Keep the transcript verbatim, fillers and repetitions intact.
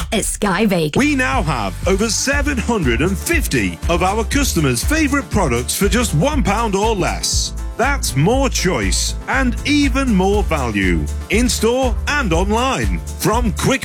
at Sky Vegas. We now have over seven hundred fifty of our customers' favourite products for just one pound or less. That's more choice and even more value in store and online. From quick